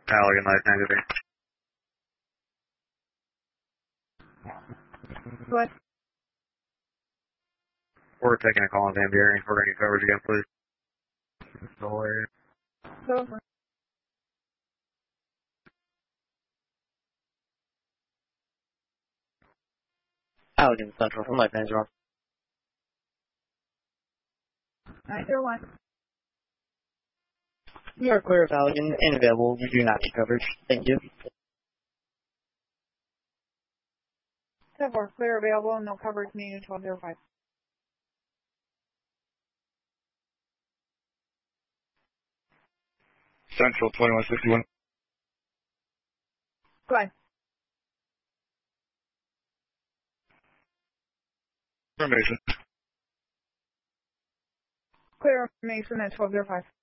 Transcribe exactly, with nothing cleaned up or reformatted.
Halligan Light negative. What? We're taking a call on Van Buren. We're going to get coverage again, please. No way. Over. Halligan Central from Light Manager. nine zero one. We are clear of Halligan and available. We do not need coverage. Thank you. ten four, clear, available, no coverage, meeting twelve zero five. Central twenty-one sixty-one. Go ahead. Mason. Clear, Mason at twelve zero five.